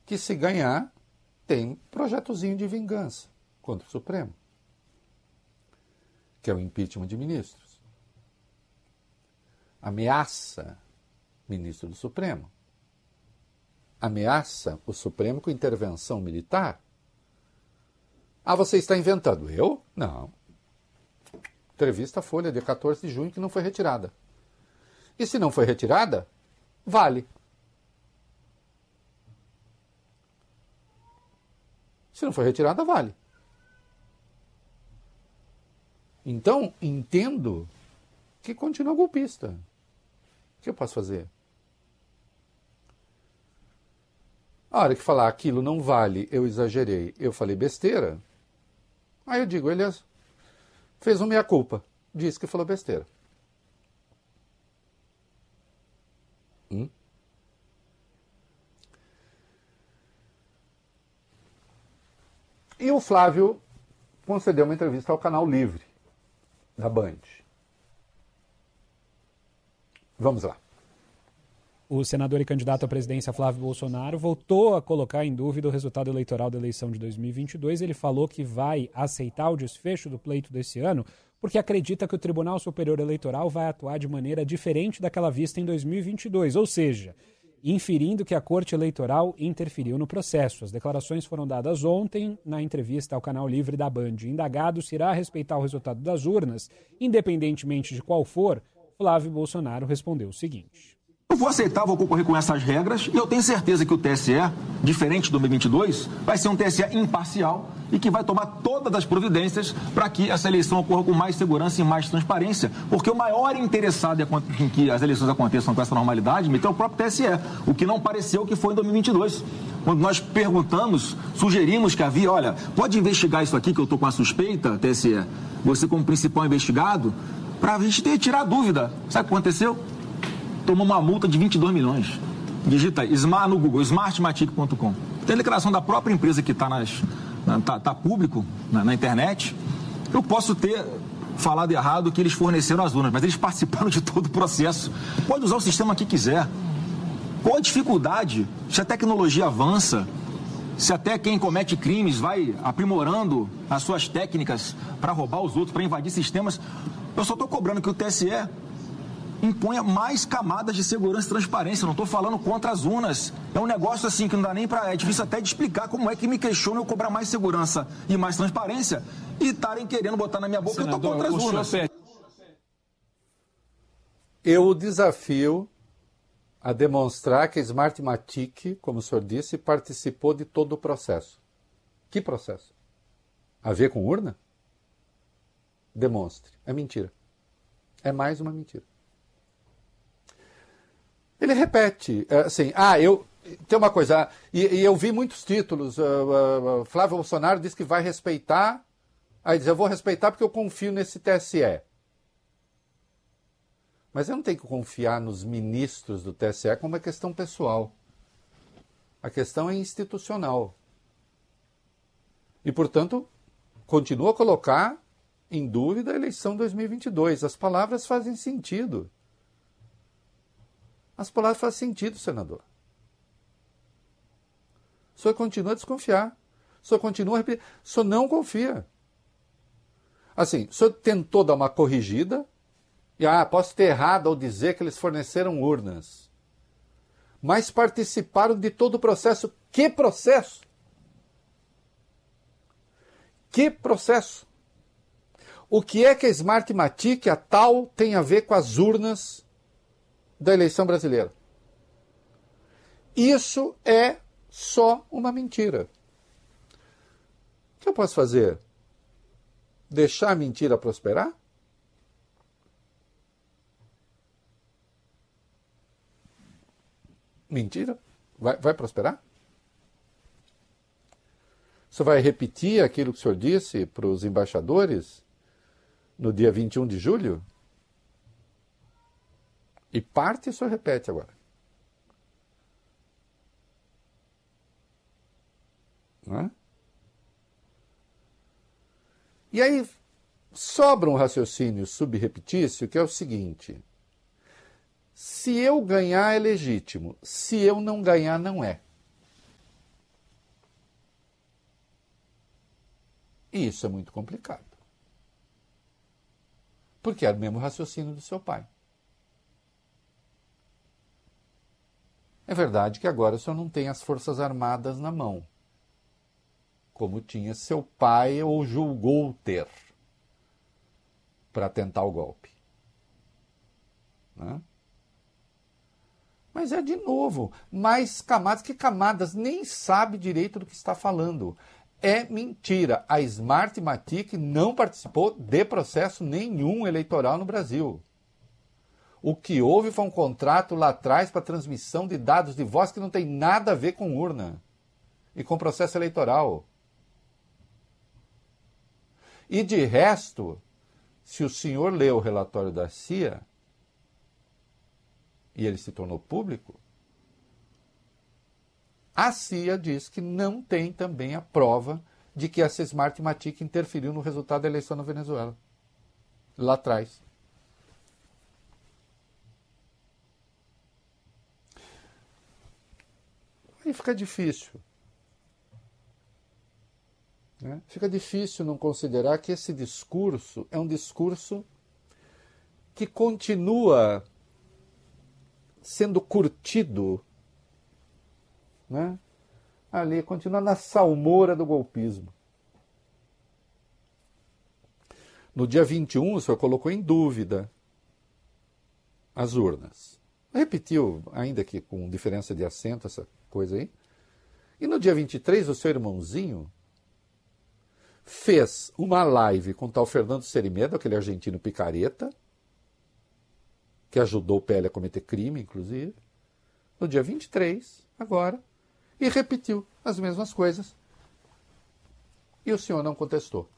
que se ganhar, tem projetozinho de vingança contra o Supremo, que é o impeachment de ministros. Ameaça ministro do Supremo. Ameaça o Supremo com intervenção militar. Ah, você está inventando. Eu? Não. Entrevista Folha, dia 14 de junho, que não foi retirada. E se não foi retirada, vale. Se não foi retirada, vale. Então, entendo que continua golpista. O que eu posso fazer? A hora que falar aquilo não vale, eu exagerei, eu falei besteira, aí eu digo, ele fez uma meia-culpa, disse que falou besteira. E o Flávio concedeu uma entrevista ao Canal Livre, da Band. Vamos lá. O senador e candidato à presidência Flávio Bolsonaro voltou a colocar em dúvida o resultado eleitoral da eleição de 2022. Ele falou que vai aceitar o desfecho do pleito desse ano porque acredita que o Tribunal Superior Eleitoral vai atuar de maneira diferente daquela vista em 2022, ou seja, inferindo que a Corte Eleitoral interferiu no processo. As declarações foram dadas ontem na entrevista ao Canal Livre da Band. Indagado se irá respeitar o resultado das urnas, independentemente de qual for, Flávio Bolsonaro respondeu o seguinte. Eu vou aceitar, vou concorrer com essas regras e eu tenho certeza que o TSE, diferente do 2022, vai ser um TSE imparcial e que vai tomar todas as providências para que essa eleição ocorra com mais segurança e mais transparência, porque o maior interessado em que as eleições aconteçam com essa normalidade é o próprio TSE, o que não pareceu que foi em 2022. Quando nós perguntamos, sugerimos que havia, olha, pode investigar isso aqui que eu estou com a suspeita, TSE, você como principal investigado, para a gente tirar a dúvida. Sabe o que aconteceu? Tomou uma multa de 22 milhões. Digita aí, no Google, smartmatic.com. Tem a declaração da própria empresa que está público na internet. Eu posso ter falado errado que eles forneceram as urnas, mas eles participaram de todo o processo. Pode usar o sistema que quiser. Qual a dificuldade? Se a tecnologia avança, se até quem comete crimes vai aprimorando as suas técnicas para roubar os outros, para invadir sistemas, eu só estou cobrando que o TSE imponha mais camadas de segurança e transparência. Eu não estou falando contra as urnas. É um negócio assim que não dá nem para... É difícil até de explicar como é que me questionam eu cobrar mais segurança e mais transparência e estarem querendo botar na minha boca que eu estou contra as urnas. Eu o desafio a demonstrar que a Smartmatic, como o senhor disse, participou de todo o processo. Que processo? A ver com urna? Demonstre. É mentira. É mais uma mentira. Ele repete, assim, tem uma coisa, e eu vi muitos títulos, Flávio Bolsonaro diz que vai respeitar, aí diz, eu vou respeitar porque eu confio nesse TSE. Mas eu não tenho que confiar nos ministros do TSE como uma questão pessoal. A questão é institucional. E, portanto, continuo a colocar em dúvida a eleição 2022. As palavras fazem sentido. As palavras fazem sentido, senador. O senhor continua a desconfiar. O senhor continua a repetir. O senhor não confia. Assim, o senhor tentou dar uma corrigida. E, posso ter errado ao dizer que eles forneceram urnas. Mas participaram de todo o processo. Que processo? Que processo? O que é que a Smartmatic, a tal, tem a ver com as urnas da eleição brasileira? Isso é só uma mentira. O que eu posso fazer? Deixar a mentira prosperar? Mentira? Vai prosperar? O senhor vai repetir aquilo que o senhor disse para os embaixadores no dia 21 de julho? E parte o senhor repete agora. Não é? E aí sobra um raciocínio subrepetício que é o seguinte: se eu ganhar é legítimo, se eu não ganhar não é. E isso é muito complicado. Porque é o mesmo raciocínio do seu pai. É verdade que agora o senhor não tem as Forças Armadas na mão, como tinha seu pai ou julgou ter, para tentar o golpe. Né? Mas é de novo, mais camadas que camadas, nem sabe direito do que está falando. É mentira. A Smartmatic não participou de processo nenhum eleitoral no Brasil. O que houve foi um contrato lá atrás para transmissão de dados de voz que não tem nada a ver com urna e com processo eleitoral. E de resto, se o senhor lê o relatório da CIA, e ele se tornou público, a CIA diz que não tem também a prova de que essa Smartmatic interferiu no resultado da eleição na Venezuela, lá atrás. Aí fica difícil. Né? Fica difícil não considerar que esse discurso é um discurso que continua sendo curtido, né? Ali, continua na salmoura do golpismo. No dia 21, o senhor colocou em dúvida as urnas. Repetiu, ainda que com diferença de assento, essa coisa aí. E no dia 23, o seu irmãozinho fez uma live com o tal Fernando Serimedo, aquele argentino picareta, que ajudou o PL a cometer crime, inclusive, no dia 23, agora, e repetiu as mesmas coisas. E o senhor não contestou.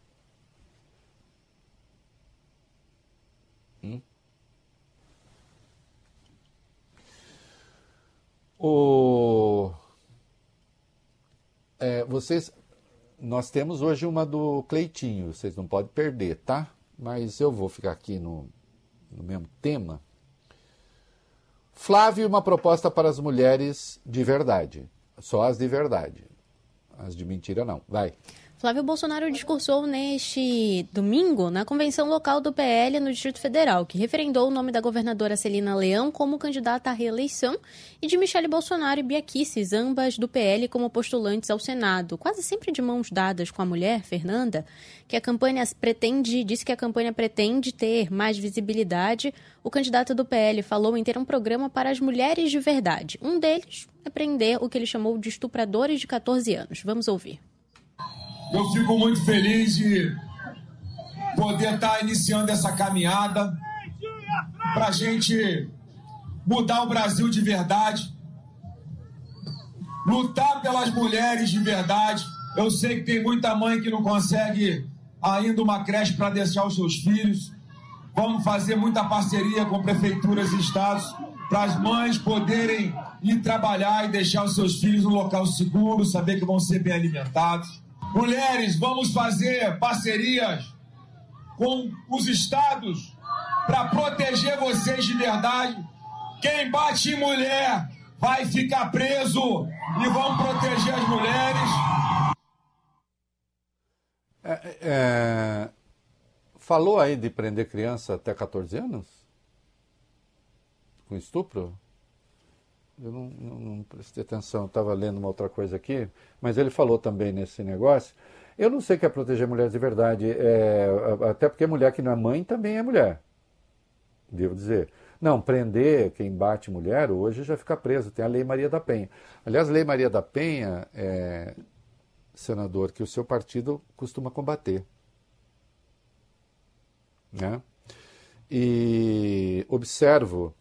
Nós temos hoje uma do Cleitinho, vocês não podem perder, tá? Mas eu vou ficar aqui no mesmo tema. Flávio, uma proposta para as mulheres de verdade. Só as de verdade. As de mentira não. Vai. Flávio Bolsonaro discursou neste domingo na convenção local do PL no Distrito Federal, que referendou o nome da governadora Celina Leão como candidata à reeleição e de Michele Bolsonaro e Bia Kicis, ambas do PL, como postulantes ao Senado, quase sempre de mãos dadas com a mulher, Fernanda, que a campanha disse que a campanha pretende ter mais visibilidade. O candidato do PL falou em ter um programa para as mulheres de verdade. Um deles é prender o que ele chamou de estupradores de 14 anos. Vamos ouvir. Eu fico muito feliz de poder estar iniciando essa caminhada para a gente mudar o Brasil de verdade, lutar pelas mulheres de verdade. Eu sei que tem muita mãe que não consegue ainda uma creche para deixar os seus filhos. Vamos fazer muita parceria com prefeituras e estados para as mães poderem ir trabalhar e deixar os seus filhos num local seguro, saber que vão ser bem alimentados. Mulheres, vamos fazer parcerias com os estados para proteger vocês de verdade. Quem bate em mulher vai ficar preso e vamos proteger as mulheres. Falou aí de prender criança até 14 anos? Com estupro? Eu não prestei atenção, estava lendo uma outra coisa aqui, mas ele falou também nesse negócio. Eu não sei o que é proteger mulheres de verdade, até porque mulher que não é mãe também é mulher, devo dizer. Não, prender quem bate mulher hoje já fica preso, tem a Lei Maria da Penha. Aliás, a Lei Maria da Penha, senador, que o seu partido costuma combater. Né? E observo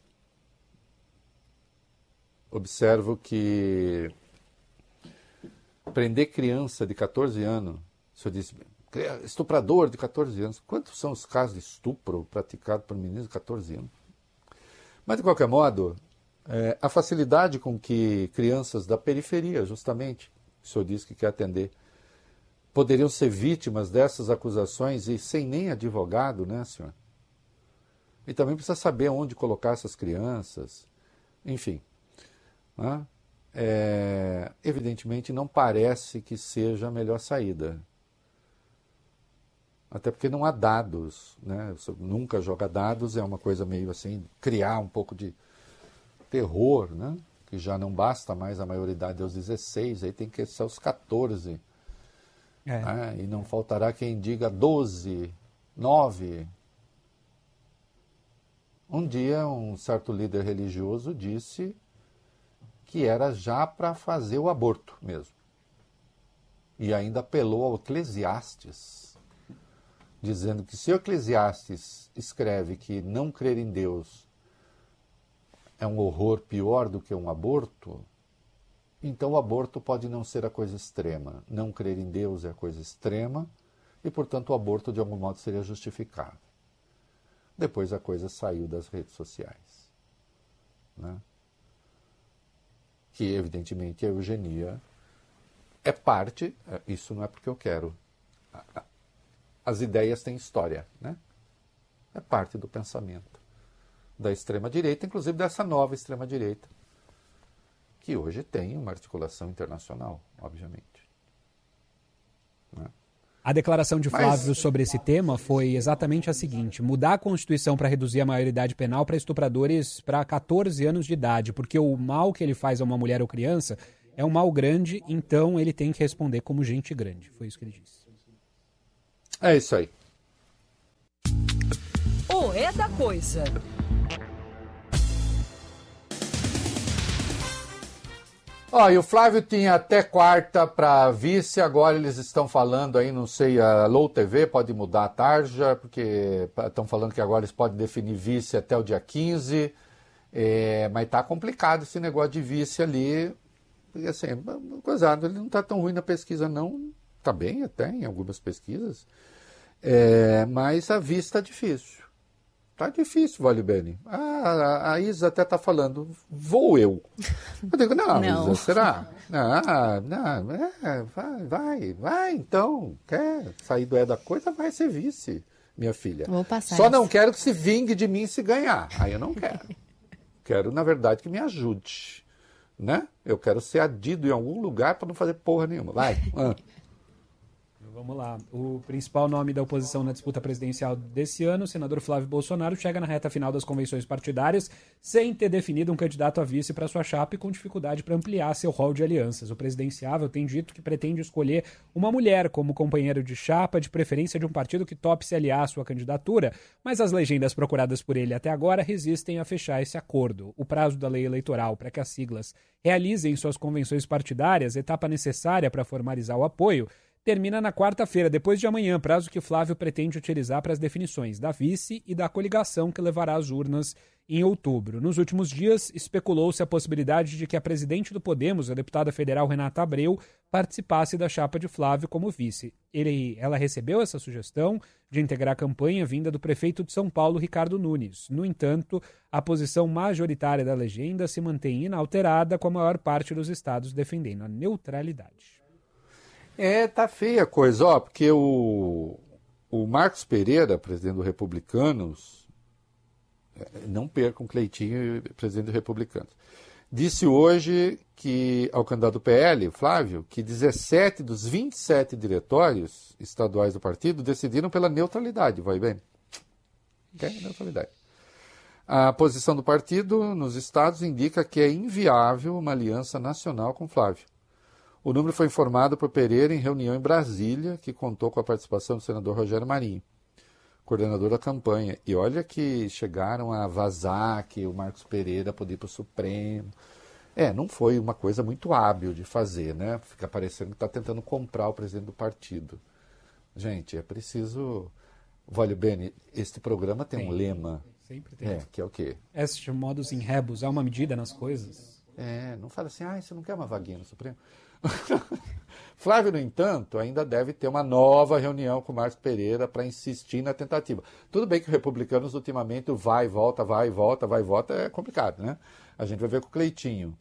que prender criança de 14 anos, o senhor disse, estuprador de 14 anos, quantos são os casos de estupro praticado por meninos de 14 anos? Mas, de qualquer modo, a facilidade com que crianças da periferia, justamente, o senhor disse que quer atender, poderiam ser vítimas dessas acusações e sem nem advogado, né, senhor? E também precisa saber onde colocar essas crianças, enfim. Evidentemente não parece que seja a melhor saída. Até porque não há dados, né? Nunca joga dados, é uma coisa meio assim, criar um pouco de terror, né? Que já não basta mais a maioridade aos 16, aí tem que ser aos 14. E não faltará quem diga 12, 9. Um dia, um certo líder religioso disse que era já para fazer o aborto mesmo. E ainda apelou ao Eclesiastes, dizendo que se o Eclesiastes escreve que não crer em Deus é um horror pior do que um aborto, então o aborto pode não ser a coisa extrema. Não crer em Deus é a coisa extrema e, portanto, o aborto de algum modo seria justificável. Depois a coisa saiu das redes sociais, né? Que, evidentemente, a eugenia é parte, isso não é porque eu quero. As ideias têm história, né? É parte do pensamento da extrema-direita, inclusive dessa nova extrema-direita, que hoje tem uma articulação internacional, obviamente. Né? A declaração de Flávio sobre esse tema foi exatamente a seguinte: mudar a Constituição para reduzir a maioridade penal para estupradores para 14 anos de idade, porque o mal que ele faz a uma mulher ou criança é um mal grande, então ele tem que responder como gente grande. Foi isso que ele disse. É isso aí. O É da Coisa. E o Flávio tinha até quarta para vice, agora eles estão falando aí, não sei, a Low TV pode mudar a tarja, porque estão falando que agora eles podem definir vice até o dia 15, mas está complicado esse negócio de vice ali, porque assim, coisado, ele não está tão ruim na pesquisa não, está bem até em algumas pesquisas, mas a vice está difícil. Tá difícil, Vale Bene. A Isa até tá falando, vou eu. Eu digo, não. Isa, será? Vai, então. Quer sair do da coisa, vai ser vice, minha filha. Vou passar Só isso. não quero que se vingue de mim se ganhar. Aí eu não quero. Quero, na verdade, que me ajude. Né? Eu quero ser adido em algum lugar para não fazer porra nenhuma. Vai. Vamos lá. O principal nome da oposição na disputa presidencial desse ano, o senador Flávio Bolsonaro, chega na reta final das convenções partidárias sem ter definido um candidato a vice para sua chapa e com dificuldade para ampliar seu rol de alianças. O presidenciável tem dito que pretende escolher uma mulher como companheiro de chapa, de preferência de um partido que tope se aliar à sua candidatura, mas as legendas procuradas por ele até agora resistem a fechar esse acordo. O prazo da lei eleitoral para que as siglas realizem suas convenções partidárias, etapa necessária para formalizar o apoio, termina na quarta-feira, depois de amanhã, prazo que Flávio pretende utilizar para as definições da vice e da coligação que levará às urnas em outubro. Nos últimos dias, especulou-se a possibilidade de que a presidente do Podemos, a deputada federal Renata Abreu, participasse da chapa de Flávio como vice. Ela recebeu essa sugestão de integrar a campanha vinda do prefeito de São Paulo, Ricardo Nunes. No entanto, a posição majoritária da legenda se mantém inalterada, com a maior parte dos estados defendendo a neutralidade. Tá feia a coisa, porque o Marcos Pereira, presidente do Republicanos, não percam Cleitinho, presidente do Republicanos, disse hoje que, ao candidato do PL, Flávio, que 17 dos 27 diretórios estaduais do partido decidiram pela neutralidade, vai bem? Neutralidade. A posição do partido nos estados indica que é inviável uma aliança nacional com Flávio. O número foi informado por Pereira em reunião em Brasília, que contou com a participação do senador Rogério Marinho, coordenador da campanha. E olha que chegaram a vazar que o Marcos Pereira podia ir para o Supremo. Não foi uma coisa muito hábil de fazer, né? Fica parecendo que está tentando comprar o presidente do partido. Gente, é preciso... Vale bem, este programa tem um lema. Sempre tem. Que é o quê? Est modus in rebus, há uma medida nas coisas. Não fala assim, você não quer uma vaguinha no Supremo? Flávio, no entanto, ainda deve ter uma nova reunião com o Marcos Pereira para insistir na tentativa. Tudo bem que os republicanos, ultimamente, vai e volta, é complicado, né? A gente vai ver com o Cleitinho.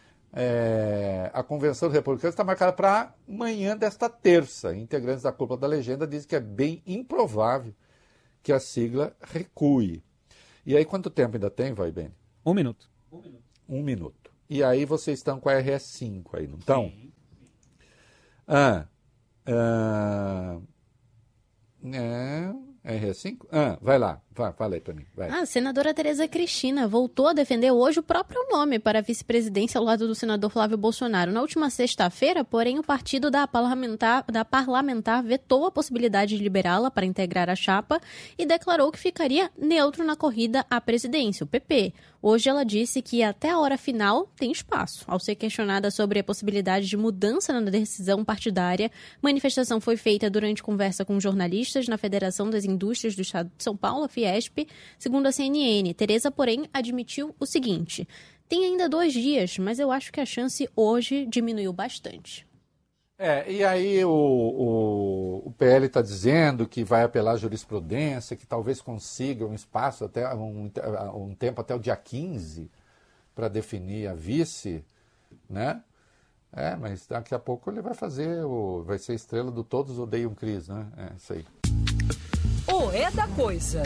A convenção dos republicanos está marcada para amanhã desta terça. Integrantes da cúpula da legenda dizem que é bem improvável que a sigla recue. E aí, quanto tempo ainda tem, vai bem? 1 minuto. 1 minuto. E aí vocês estão com a RS5 aí, não estão? RS5? Vai lá, fala aí para mim. Vai. A senadora Tereza Cristina voltou a defender hoje o próprio nome para a vice-presidência ao lado do senador Flávio Bolsonaro. Na última sexta-feira, porém, o partido da parlamentar vetou a possibilidade de liberá-la para integrar a chapa e declarou que ficaria neutro na corrida à presidência, o PP. Hoje ela disse que até a hora final tem espaço. Ao ser questionada sobre a possibilidade de mudança na decisão partidária, manifestação foi feita durante conversa com jornalistas na Federação das Indústrias do Estado de São Paulo, a Fiesp. Segundo a CNN, Tereza, porém, admitiu o seguinte: tem ainda 2 dias, mas eu acho que a chance hoje diminuiu bastante. E aí o PL está dizendo que vai apelar à jurisprudência, que talvez consiga um espaço até um tempo até o dia 15 para definir a vice, né? Mas daqui a pouco ele vai vai ser estrela do Todos Odeiam Cris, né? Isso aí. É da coisa.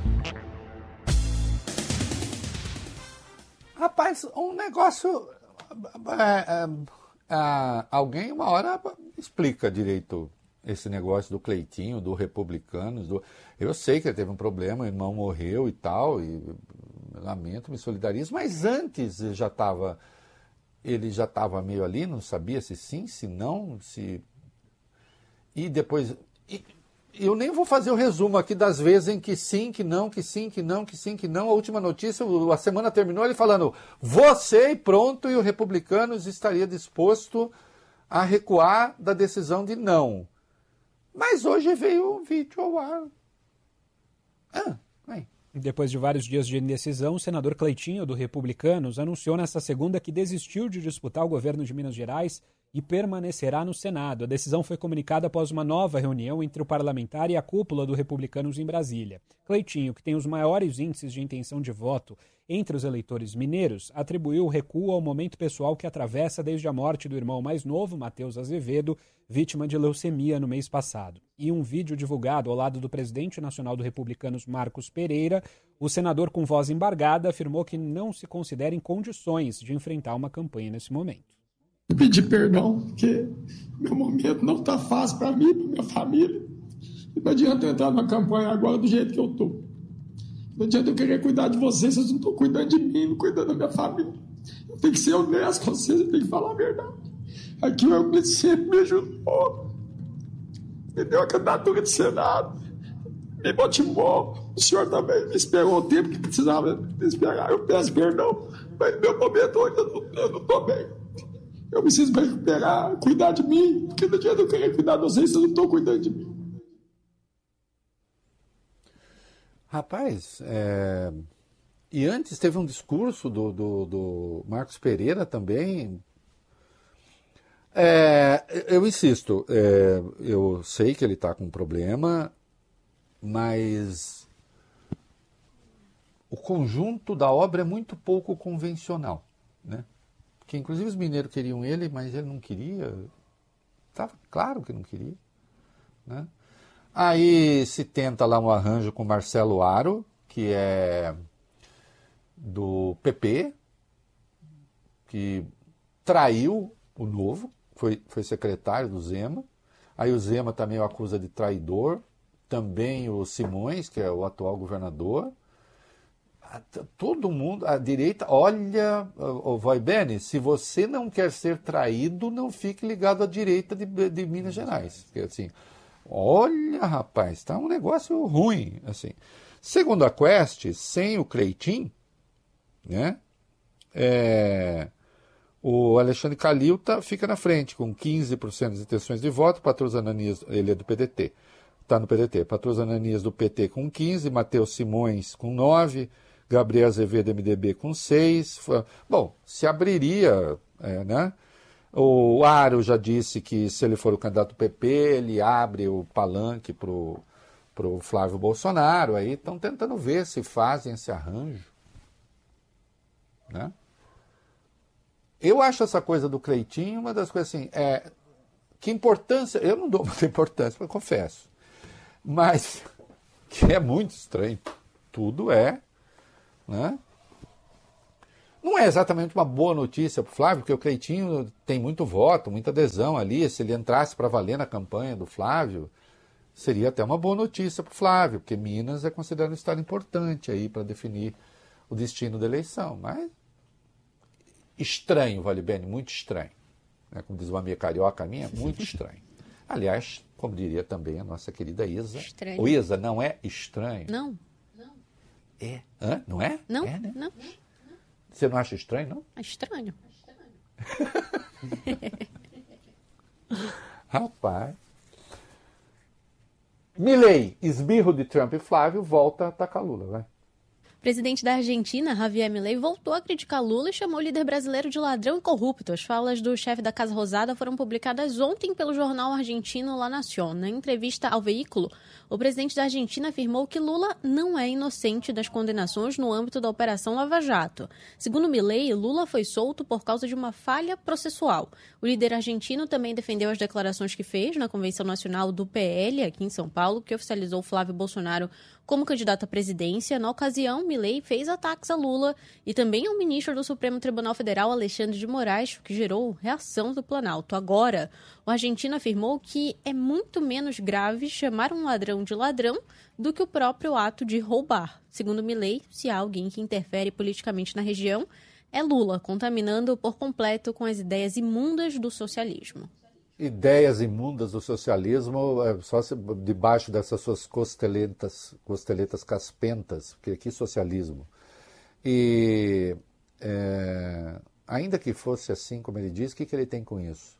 Rapaz, um negócio... alguém uma hora explica direito esse negócio do Cleitinho, do Republicanos. Eu sei que ele teve um problema, o irmão morreu e tal, e lamento, me solidarizo, mas antes ele já estava meio ali, não sabia se sim, se não, e depois... Eu nem vou fazer o resumo aqui das vezes em que sim, que não, que sim, que não, que sim, que não. A última notícia, a semana terminou ele falando, você e pronto, e o Republicanos estaria disposto a recuar da decisão de não. Mas hoje veio um vídeo ao ar. Depois de vários dias de indecisão, o senador Cleitinho, do Republicanos, anunciou nesta segunda que desistiu de disputar o governo de Minas Gerais e permanecerá no Senado. A decisão foi comunicada após uma nova reunião entre o parlamentar e a cúpula do Republicanos em Brasília. Cleitinho, que tem os maiores índices de intenção de voto entre os eleitores mineiros, atribuiu o recuo ao momento pessoal que atravessa desde a morte do irmão mais novo, Matheus Azevedo, vítima de leucemia no mês passado. Em um vídeo divulgado ao lado do presidente nacional do Republicanos, Marcos Pereira, o senador com voz embargada afirmou que não se considera em condições de enfrentar uma campanha nesse momento. Pedir perdão, porque meu momento não está fácil para mim, para minha família. Não adianta eu entrar numa campanha agora do jeito que eu estou. Não adianta eu querer cuidar de vocês não estão cuidando de mim, não cuidando da minha família. Eu tenho que ser honesto com vocês, eu tenho que falar a verdade. Aqui o Euclides sempre me ajudou, me deu a candidatura de Senado, me motivou. O senhor também me esperou o tempo que precisava me esperar. Eu peço perdão, mas no meu momento hoje eu não estou bem. Eu preciso me recuperar, cuidar de mim, porque não adianta eu querer cuidar de vocês, vocês não estão cuidando de mim. Rapaz, e antes teve um discurso do Marcos Pereira também. Eu insisto, eu sei que ele está com um problema, mas o conjunto da obra é muito pouco convencional, né? Que inclusive os mineiros queriam ele, mas ele não queria. Estava claro que não queria, né? Aí se tenta lá um arranjo com Marcelo Aro, que é do PP, que traiu o Novo, foi secretário do Zema. Aí o Zema também o acusa de traidor. Também o Simões, que é o atual governador. Todo mundo, a direita, olha, Vai Bene, se você não quer ser traído, não fique ligado à direita de Minas Gerais. Porque, assim, olha, rapaz, está um negócio ruim. Assim. Segundo a Quest, sem o Cleitinho, né, o Alexandre Calil fica na frente, com 15% das intenções de voto. Patrus Ananias, ele é do PDT, está no PDT. Patrus Ananias do PT com 15%, Matheus Simões com 9%, Gabriel Azevedo, MDB, com 6%. Bom, se abriria, né? O Aro já disse que se ele for o candidato do PP, ele abre o palanque para o Flávio Bolsonaro. Aí estão tentando ver se fazem esse arranjo, né? Eu acho essa coisa do Cleitinho uma das coisas assim, que importância, eu não dou muita importância, eu confesso, mas que é muito estranho, tudo né? Não é exatamente uma boa notícia para o Flávio, porque o Cleitinho tem muito voto, muita adesão ali, se ele entrasse para valer na campanha do Flávio, seria até uma boa notícia para o Flávio, porque Minas é considerado um estado importante aí para definir o destino da eleição. Mas estranho, Valibene, muito estranho. Como diz uma amiga carioca minha, muito estranho. Aliás, como diria também a nossa querida Isa. Estranho. O Isa, não é estranho? Não. É. Hã? Não é? Não, é, né? não. Você não acha estranho, não? É estranho. Rapaz. Milei, esbirro de Trump e Flávio, volta a atacar Lula, vai. O presidente da Argentina, Javier Milei, voltou a criticar Lula e chamou o líder brasileiro de ladrão e corrupto. As falas do chefe da Casa Rosada foram publicadas ontem pelo jornal argentino La Nación. Na entrevista ao veículo, o presidente da Argentina afirmou que Lula não é inocente das condenações no âmbito da Operação Lava Jato. Segundo Milei, Lula foi solto por causa de uma falha processual. O líder argentino também defendeu as declarações que fez na Convenção Nacional do PL, aqui em São Paulo, que oficializou Flávio Bolsonaro como candidato à presidência. Na ocasião, Milei fez ataques a Lula e também ao ministro do Supremo Tribunal Federal, Alexandre de Moraes, o que gerou reação do Planalto. Agora, o argentino afirmou que é muito menos grave chamar um ladrão de ladrão do que o próprio ato de roubar. Segundo Milei, se há alguém que interfere politicamente na região, é Lula, contaminando por completo com as ideias imundas do socialismo. Ideias imundas do socialismo, só debaixo dessas suas costeletas caspentas, porque que socialismo. E ainda que fosse assim, como ele diz, o que ele tem com isso?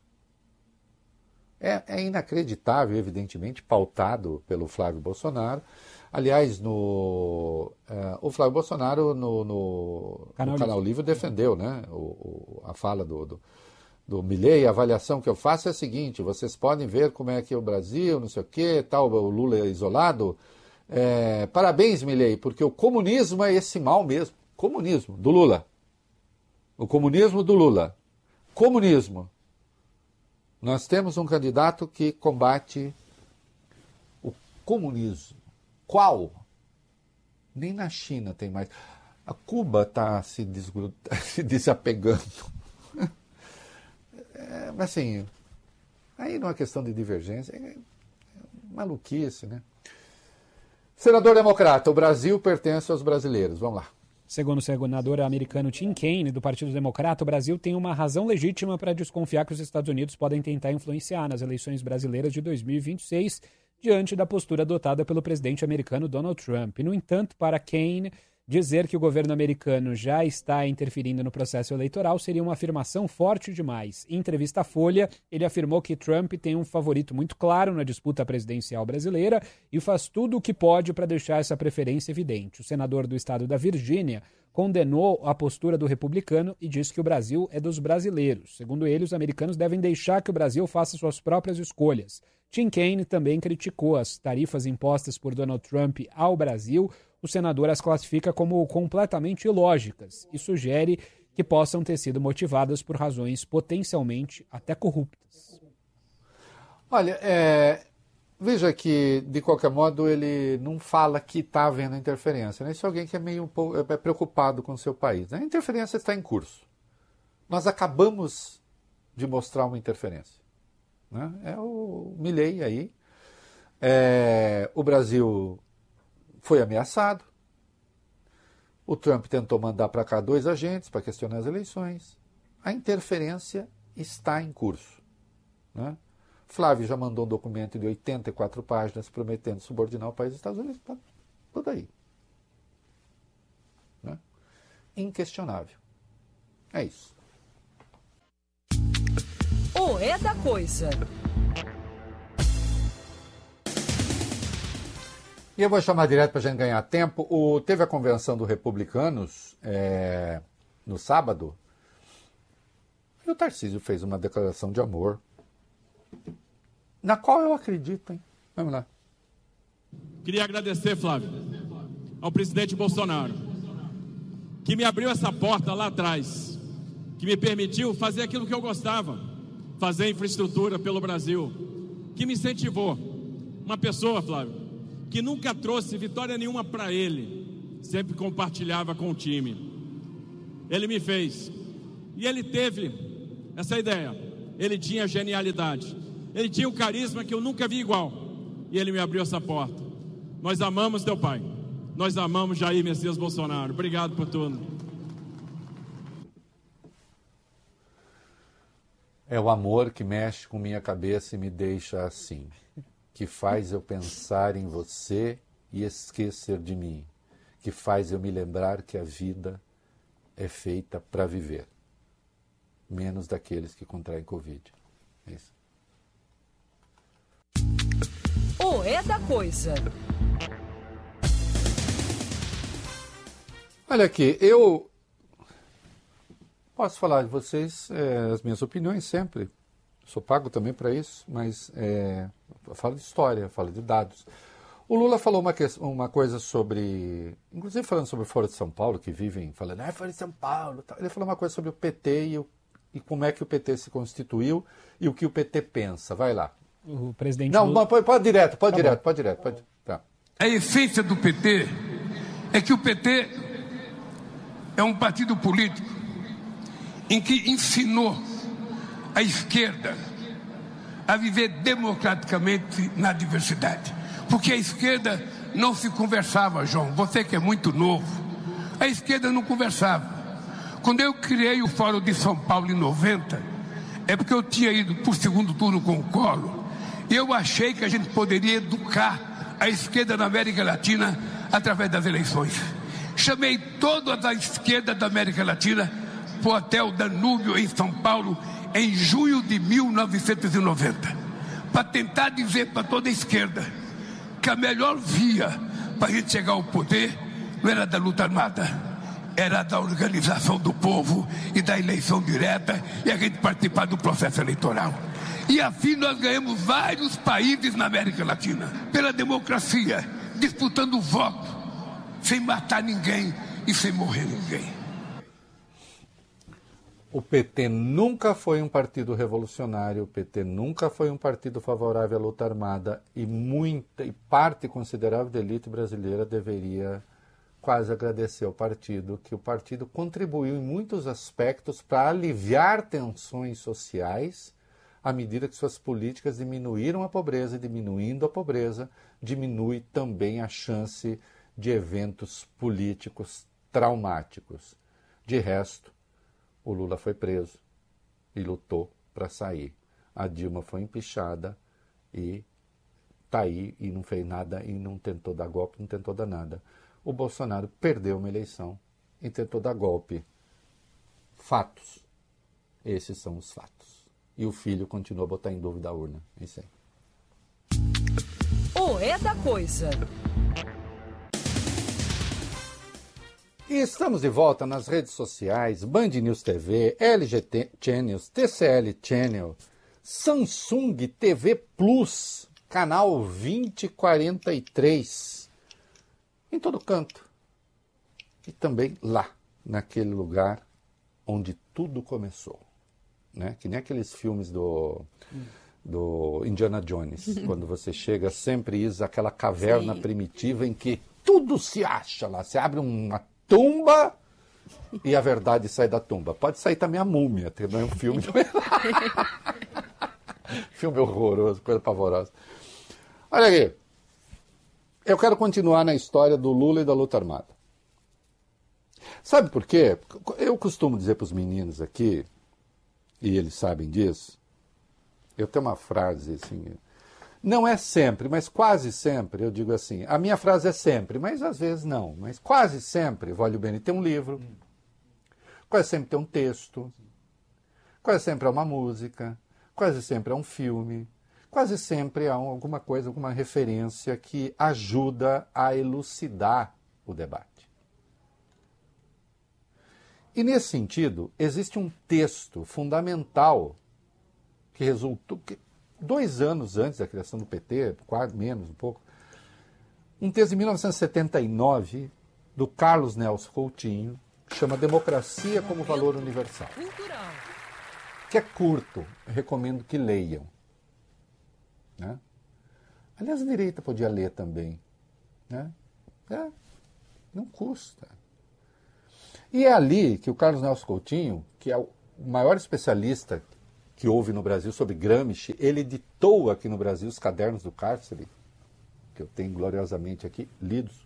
É inacreditável, evidentemente, pautado pelo Flávio Bolsonaro. Aliás, o Flávio Bolsonaro no Canal Livre defendeu, né, a fala do Milei. A avaliação que eu faço é a seguinte: vocês podem ver como é que é o Brasil, não sei o quê, tal, o Lula é isolado. Parabéns, Milei, porque o comunismo é esse mal mesmo. Comunismo, do Lula. O comunismo do Lula. Comunismo. Nós temos um candidato que combate o comunismo. Qual? Nem na China tem mais. A Cuba está se desapegando. Mas assim, aí não é questão de divergência, é maluquice, né? Senador democrata, o Brasil pertence aos brasileiros. Vamos lá. Segundo o senador americano Tim Kaine, do Partido Democrata, o Brasil tem uma razão legítima para desconfiar que os Estados Unidos podem tentar influenciar nas eleições brasileiras de 2026, diante da postura adotada pelo presidente americano Donald Trump. No entanto, para Kaine, dizer que o governo americano já está interferindo no processo eleitoral seria uma afirmação forte demais. Em entrevista à Folha, ele afirmou que Trump tem um favorito muito claro na disputa presidencial brasileira e faz tudo o que pode para deixar essa preferência evidente. O senador do estado da Virgínia condenou a postura do republicano e disse que o Brasil é dos brasileiros. Segundo ele, os americanos devem deixar que o Brasil faça suas próprias escolhas. Tim Kaine também criticou as tarifas impostas por Donald Trump ao Brasil. O senador as classifica como completamente ilógicas e sugere que possam ter sido motivadas por razões potencialmente até corruptas. Olha, veja que, de qualquer modo, ele não fala que está havendo interferência, né? Isso é alguém que é meio preocupado com o seu país, né? A interferência está em curso. Nós acabamos de mostrar uma interferência, né? É o Milei aí. O Brasil foi ameaçado. O Trump tentou mandar para cá 2 agentes para questionar as eleições. A interferência está em curso, né? Flávio já mandou um documento de 84 páginas prometendo subordinar o país dos Estados Unidos. Tá tudo aí, né? Inquestionável. É isso. O É da Coisa. E eu vou chamar direto para a gente ganhar tempo. Teve a convenção dos republicanos no sábado. E o Tarcísio fez uma declaração de amor, na qual eu acredito, hein? Vamos lá. Queria agradecer, Flávio, ao presidente Bolsonaro, que me abriu essa porta lá atrás, que me permitiu fazer aquilo que eu gostava, fazer infraestrutura pelo Brasil, que me incentivou. Uma pessoa, Flávio, que nunca trouxe vitória nenhuma para ele, sempre compartilhava com o time. Ele me fez. E ele teve essa ideia. Ele tinha genialidade. Ele tinha um carisma que eu nunca vi igual. e ele me abriu essa porta. Nós amamos teu pai. Nós amamos Jair Messias Bolsonaro. Obrigado por tudo. É o amor que mexe com minha cabeça e me deixa assim, que faz eu pensar em você e esquecer de mim, que faz eu me lembrar que a vida é feita para viver, menos daqueles que contraem Covid. É isso. O É da Coisa. Olha aqui, eu posso falar de vocês as minhas opiniões sempre. Sou pago também para isso, mas eu falo de história, falo de dados. O Lula falou uma coisa sobre, inclusive falando sobre Fora de São Paulo, que vivem falando, Fora de São Paulo. Tal. Ele falou uma coisa sobre o PT e como é que o PT se constituiu e o que o PT pensa. Vai lá. O presidente Não, Lula... pode direto. Tá. A essência do PT é que o PT é um partido político em que ensinou a esquerda a viver democraticamente na diversidade. Porque a esquerda não se conversava, João. Você que é muito novo, a esquerda não conversava. Quando eu criei o Fórum de São Paulo em 90, é porque eu tinha ido para o segundo turno com o Collor. E eu achei que a gente poderia educar a esquerda na América Latina através das eleições. Chamei toda a esquerda da América Latina para o Hotel Danúbio em São Paulo em junho de 1990, para tentar dizer para toda a esquerda que a melhor via para a gente chegar ao poder não era da luta armada, era da organização do povo e da eleição direta e a gente participar do processo eleitoral. E assim nós ganhamos vários países na América Latina, pela democracia, disputando o voto, sem matar ninguém e sem morrer ninguém. O PT nunca foi um partido revolucionário, o PT nunca foi um partido favorável à luta armada e parte considerável da elite brasileira deveria quase agradecer ao partido, que o partido contribuiu em muitos aspectos para aliviar tensões sociais à medida que suas políticas diminuíram a pobreza, e diminuindo a pobreza, diminui também a chance de eventos políticos traumáticos. De resto, o Lula foi preso e lutou para sair. A Dilma foi empichada e está aí e não fez nada e não tentou dar golpe, não tentou dar nada. O Bolsonaro perdeu uma eleição e tentou dar golpe. Fatos. Esses são os fatos. E o filho continua a botar em dúvida a urna. É isso aí. O É da Coisa. E estamos de volta nas redes sociais, Band News TV, LG Channels, TCL Channel, Samsung TV Plus, canal 2043, em todo canto. E também lá, naquele lugar onde tudo começou. Né? Que nem aqueles filmes do Indiana Jones, quando você chega sempre aquela caverna primitiva em que tudo se acha lá, você abre uma tumba e a verdade sai da tumba. Pode sair também a múmia, não é um filme. Filme horroroso, coisa pavorosa. Olha aqui. Eu quero continuar na história do Lula e da luta armada. Sabe por quê? Eu costumo dizer para os meninos aqui, e eles sabem disso, eu tenho uma frase assim, não é sempre, mas quase sempre, eu digo assim, a minha frase é sempre, mas às vezes não, mas quase sempre, vale bem, tem um livro, quase sempre tem um texto, quase sempre é uma música, quase sempre é um filme, quase sempre há alguma coisa, alguma referência que ajuda a elucidar o debate. E nesse sentido, existe um texto fundamental que resultou... 2 anos antes da criação do PT, quase menos um pouco, um texto de 1979 do Carlos Nelson Coutinho, que chama Democracia como Valor Universal. Que é curto, eu recomendo que leiam. Né? Aliás, a direita podia ler também. Né? Não custa. E é ali que o Carlos Nelson Coutinho, que é o maior especialista que houve no Brasil sobre Gramsci, ele editou aqui no Brasil os Cadernos do Cárcere, que eu tenho gloriosamente aqui, lidos.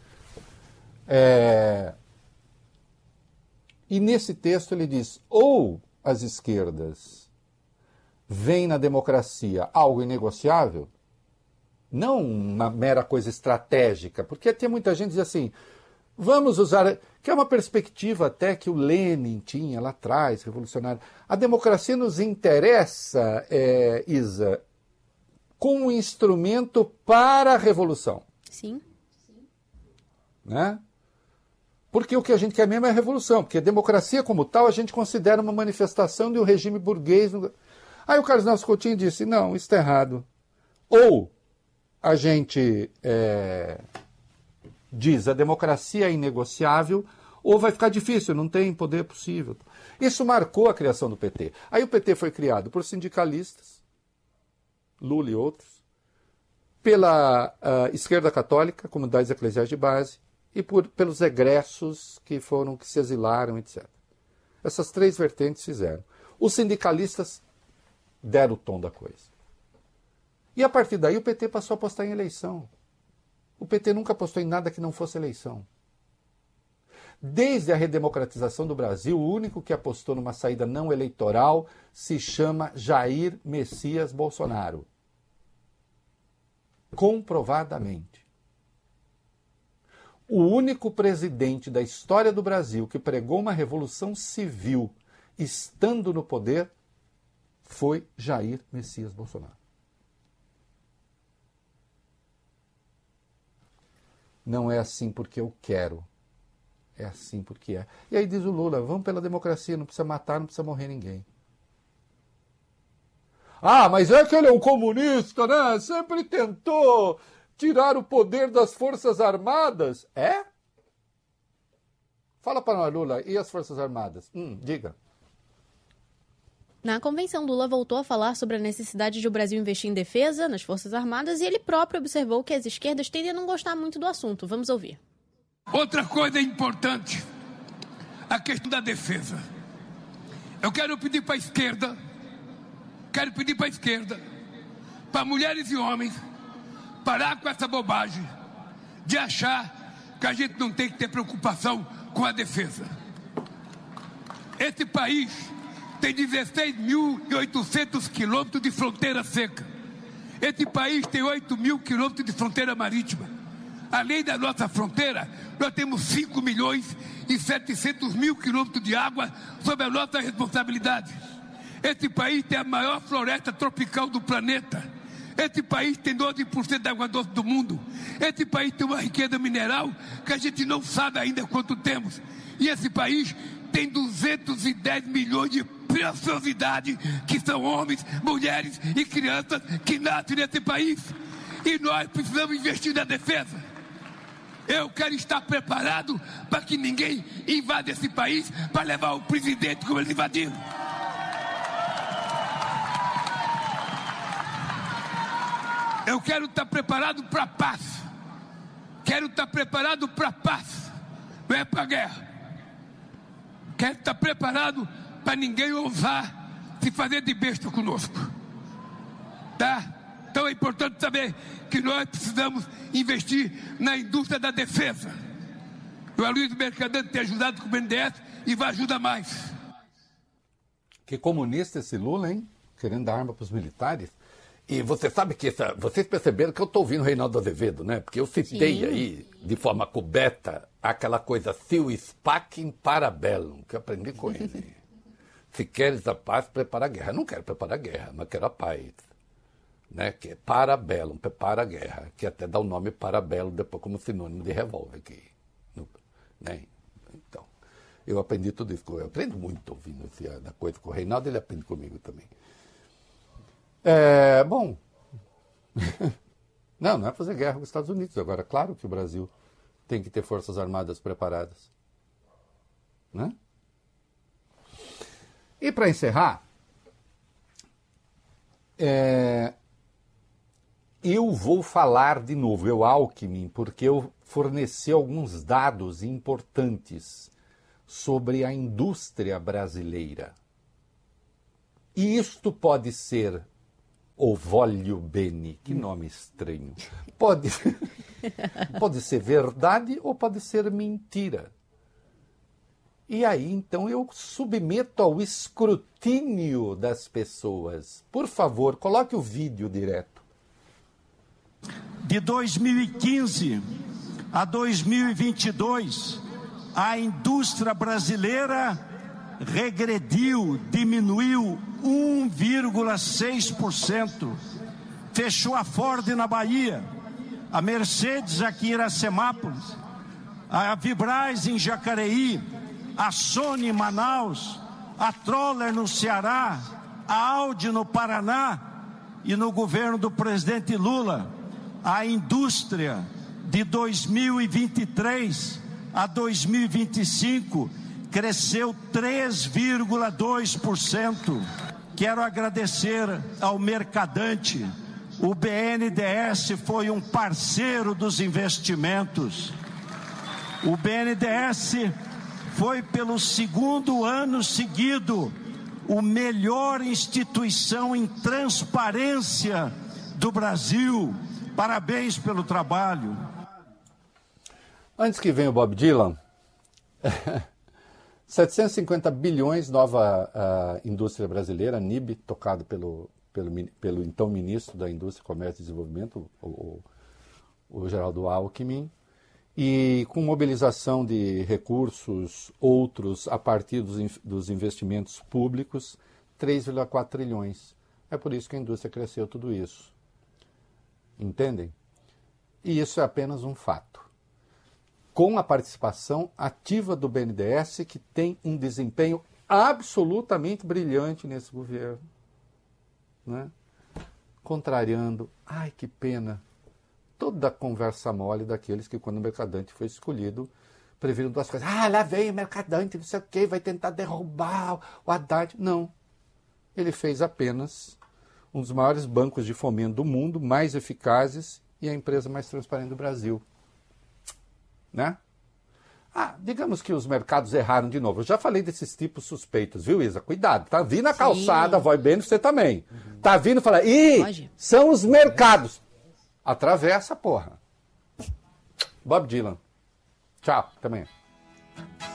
E nesse texto ele diz, ou as esquerdas veem na democracia algo inegociável, não uma mera coisa estratégica, porque tem muita gente que diz assim, vamos usar, que é uma perspectiva até que o Lenin tinha lá atrás, revolucionário. A democracia nos interessa, Isa, como um instrumento para a revolução. Sim. Né? Porque o que a gente quer mesmo é a revolução, porque a democracia como tal a gente considera uma manifestação de um regime burguês. Aí o Carlos Nelson Coutinho disse, não, isso está errado. Ou a gente diz a democracia é inegociável, ou vai ficar difícil, não tem poder possível. Isso marcou a criação do PT. Aí o PT foi criado por sindicalistas, Lula e outros, pela esquerda católica, comunidades eclesiais de base, e pelos egressos que se exilaram, etc. Essas três vertentes fizeram. Os sindicalistas deram o tom da coisa. E a partir daí o PT passou a apostar em eleição. O PT nunca apostou em nada que não fosse eleição. Desde a redemocratização do Brasil, o único que apostou numa saída não eleitoral se chama Jair Messias Bolsonaro. Comprovadamente. O único presidente da história do Brasil que pregou uma revolução civil estando no poder foi Jair Messias Bolsonaro. Não é assim porque eu quero. É assim porque é. E aí diz o Lula, vamos pela democracia, não precisa matar, não precisa morrer ninguém. Ah, mas é que ele é um comunista, né? Sempre tentou tirar o poder das Forças Armadas. É? Fala para nós, Lula, e as Forças Armadas? Diga. Na convenção, Lula voltou a falar sobre a necessidade de o Brasil investir em defesa, nas Forças Armadas, e ele próprio observou que as esquerdas tendem a não gostar muito do assunto. Vamos ouvir. Outra coisa importante, a questão da defesa. Eu quero pedir para a esquerda, para mulheres e homens, parar com essa bobagem de achar que a gente não tem que ter preocupação com a defesa. Esse país tem 16.800 quilômetros de fronteira seca. Esse país tem 8.000 quilômetros de fronteira marítima. Além da nossa fronteira, nós temos 5.700.000 quilômetros de água sob a nossa responsabilidade. Esse país tem a maior floresta tropical do planeta. Esse país tem 12% da água doce do mundo. Esse país tem uma riqueza mineral que a gente não sabe ainda quanto temos. E esse país tem 210 milhões de preciosidade, que são homens, mulheres e crianças que nascem nesse país. E nós precisamos investir na defesa. Eu quero estar preparado para que ninguém invada esse país para levar o presidente como eles invadiram. Eu quero estar preparado para a paz. Quero estar preparado para a paz. Não é para a guerra. Quero estar preparado para ninguém ousar se fazer de besta conosco. Tá? Então é importante saber que nós precisamos investir na indústria da defesa. O Aloysio Mercadante tem ajudado com o BNDES e vai ajudar mais. Que comunista esse Lula, hein? Querendo dar arma para os militares. E você sabe que vocês perceberam que eu estou ouvindo o Reinaldo Azevedo, né? Porque eu citei aí, de forma coberta, aquela coisa, Sil Spacem para bellum, que eu aprendi com ele. Se queres a paz, prepara a guerra. Eu não quero preparar a guerra, mas quero a paz. Né? Que é para bellum, prepara a guerra, que até dá o nome para bellum depois como sinônimo de revólver. Né? Então, eu aprendi tudo isso. Eu aprendo muito ouvindo a coisa com o Reinaldo, ele aprende comigo também. Bom, não é fazer guerra com os Estados Unidos. Agora, claro que o Brasil tem que ter forças armadas preparadas. Né? E para encerrar, eu vou falar de novo, Alckmin, porque eu forneci alguns dados importantes sobre a indústria brasileira. E isto pode ser ou Voglio Bene, que nome estranho. Pode ser verdade ou pode ser mentira. E aí, então, eu submeto ao escrutínio das pessoas. Por favor, coloque o vídeo direto. De 2015 a 2022, a indústria brasileira regrediu, diminuiu 1,6%. Fechou a Ford na Bahia, a Mercedes aqui em Iracemápolis, a Vibraz em Jacareí, a Sony em Manaus, a Troller no Ceará, a Audi no Paraná e no governo do presidente Lula, a indústria de 2023 a 2025 cresceu 3,2%. Quero agradecer ao Mercadante. O BNDES foi um parceiro dos investimentos. O BNDES foi pelo segundo ano seguido o melhor instituição em transparência do Brasil. Parabéns pelo trabalho. Antes que venha o Bob Dylan, 750 bilhões, nova indústria brasileira, NIB, tocado pelo então ministro da Indústria, Comércio e Desenvolvimento, o Geraldo Alckmin, e com mobilização de recursos outros a partir dos investimentos públicos, 3,4 trilhões. É por isso que a indústria cresceu tudo isso. Entendem? E isso é apenas um fato. Com a participação ativa do BNDES, que tem um desempenho absolutamente brilhante nesse governo, né? Contrariando, ai que pena, toda a conversa mole daqueles que, quando o Mercadante foi escolhido, previram duas coisas. Ah, lá vem o Mercadante, não sei o quê, vai tentar derrubar o Haddad. Não. Ele fez apenas um dos maiores bancos de fomento do mundo, mais eficazes e a empresa mais transparente do Brasil. Né? Digamos que os mercados erraram de novo. Eu já falei desses tipos suspeitos, viu, Isa? Cuidado, tá vindo a calçada, vai bem, você também. Tá vindo e fala, são os mercados. Atravessa, porra. Bob Dylan. Tchau, até amanhã.